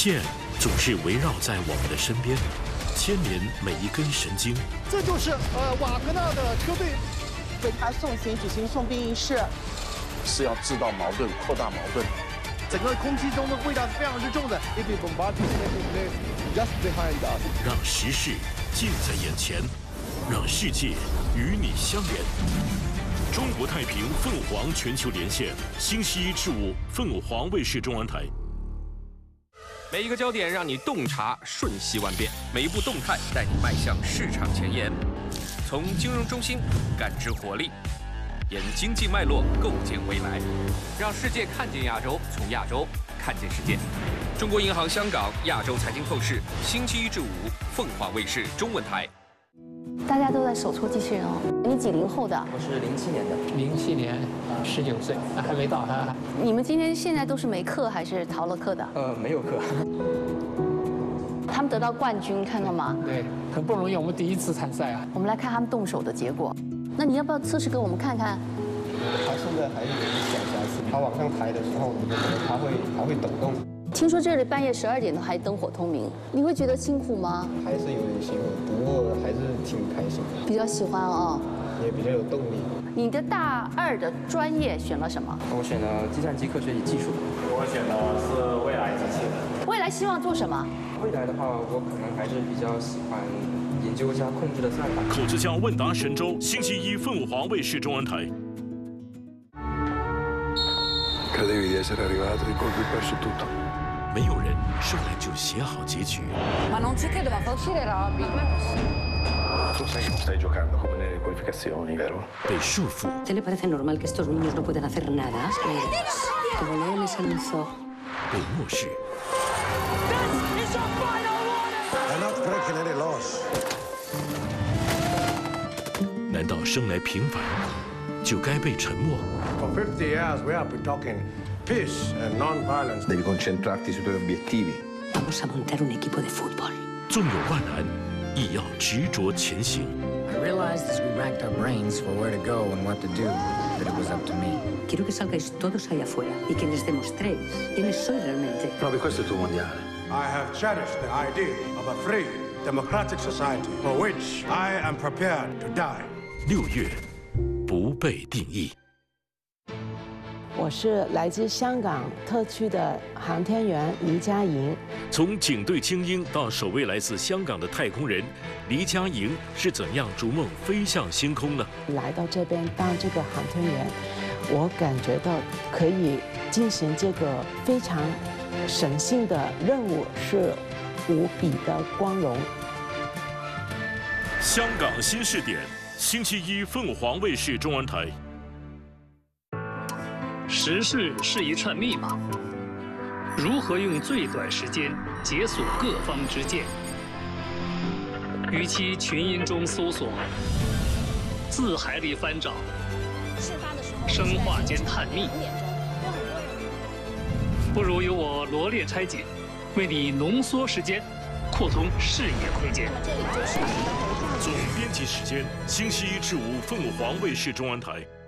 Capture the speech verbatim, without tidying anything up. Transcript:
线总是围绕在我们的身边，牵连每一根神经。 这就是呃瓦格纳的车队为他送行举行送殡仪式， 是要制造矛盾、扩大矛盾。 整个空气中的味道是非常之重的。If you bombard just behind us， 让时事近在眼前，让世界与你相连。中国太平凤凰全球连线，星期一至五凤凰卫视中文台。 每一个焦点让你洞察瞬息万变，每一步动态带你迈向市场前沿。从金融中心感知活力，沿经济脉络构建未来，让世界看见亚洲，从亚洲看见世界。中国银行香港亚洲财经透视，星期一至五凤凰卫视中文台。 大家都在手搓机器人哦。你几零后的？ 我是零七年的。 零七年，十九岁，还没到哈。 你们今天现在都是没课还是逃了课的？ 呃，没有课。 他们得到冠军，看到吗？ 对，很不容易，我们第一次参赛啊。 我们来看他们动手的结果。那你要不要测试给我们看看？ 他现在还有一点小瑕疵，他往上抬的时候，你就觉得他会他会抖动。 听说这里半夜十二点都还灯火通明，你会觉得辛苦吗？ 还是有点辛苦，不过还是挺开心的。 比较喜欢哦， 也比较有动力。 你的大二的专业选了什么？ 我选了计算机科学与技术。 我选的是未来机器人。 未来希望做什么？ 未来的话，我可能还是比较喜欢研究一下控制的算法。 口子酱问答神州，星期一凤凰卫视中文台。 Credevi di essere arrivato e poi perso tutto. 没有人生来就写好结局。 Ma non ci credo, ma fa uscire Robby. Tu sai che non stai giocando come nelle qualificazioni, vero? 被束缚。 ¿Te le parece normal que estos niños no puedan hacer nada? Como Leo les anunció. 被漠视。 È not breaking any laws. 难道生来平凡就该被沉默？ For fifty years we have been talking peace and non-violence. Devi concentrarti sui tuoi obiettivi. Vamos a montar un equipo de fútbol. 纵有万难，亦要执着前行。 I realized as we racked our brains for where to go and what to do, that it was up to me. Quiero que salgáis todos allá afuera y que les demostréis quiénes sois realmente. Provi questo è il tuo mondiale. I have cherished the idea of a free, democratic society for which I am prepared to die. 六月，不被定义。 我是来自香港特区的航天员黎佳莹。 从警队精英到首位来自香港的太空人，黎佳莹是怎样逐梦飞向星空呢？ 来到这边当这个航天员，我感觉到可以进行这个非常神圣的任务，是无比的光荣。 香港新视点，星期一凤凰卫视中文台。 时事是一串密码，如何用最短时间解锁各方之见？与其群音中搜索，字海里翻找，生化间探秘，不如由我罗列拆解，为你浓缩时间，扩通视野空间。 总编辑时间：星期一至五凤凰卫视中文台。